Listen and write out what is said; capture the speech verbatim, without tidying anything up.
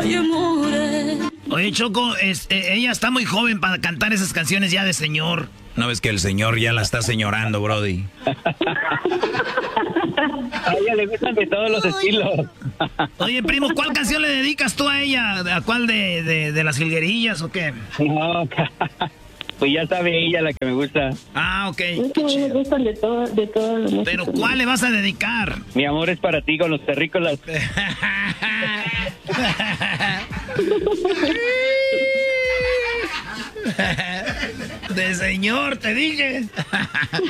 Ay, amore. Oye, Choco, es, eh, ella está muy joven para cantar esas canciones ya de señor. ¿No ves que el señor ya la está señorando, Brody? A ella le gustan de todos los estilos. Oye, primo, ¿cuál canción le dedicas tú a ella? ¿A cuál de, de, de las jilguerillas o qué? No, pues ya sabe ella la que me gusta. Ah, ok. Es que me gustan de todo, de todo lo música. Pero ¿cuál le vas a dedicar? Mi amor es para ti con los terrícolas. De señor, te dije.